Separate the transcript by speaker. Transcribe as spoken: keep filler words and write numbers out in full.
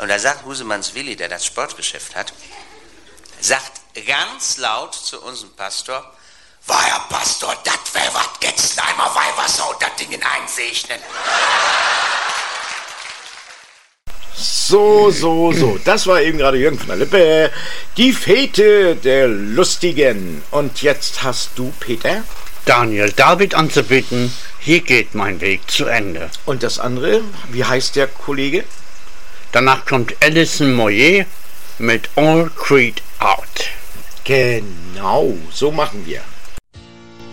Speaker 1: Und da sagt Husemanns Willi, der das Sportgeschäft hat, sagt ganz laut zu unserem Pastor: War Herr Pastor, dat wär wat Getzenheimer Weihwasser und dat Ding einsegnen.
Speaker 2: So, so, so. Das war eben gerade Jürgen von der Lippe. Die Fete der Lustigen. Und jetzt hast du, Peter,
Speaker 3: Daniel David anzubieten. Hier geht mein Weg zu Ende.
Speaker 2: Und das andere, wie heißt der Kollege?
Speaker 3: Danach kommt Alison Moyet mit All Creed Out.
Speaker 2: Genau, so machen wir.